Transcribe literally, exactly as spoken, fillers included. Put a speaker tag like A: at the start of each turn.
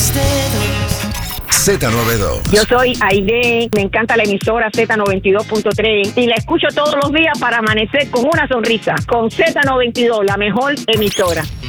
A: tus dedos.
B: Z noventa y dos.
C: Yo soy Aide, me encanta la emisora Z noventa y dos punto tres y la escucho todos los días para amanecer con una sonrisa. Con Z noventa y dos, la mejor emisora.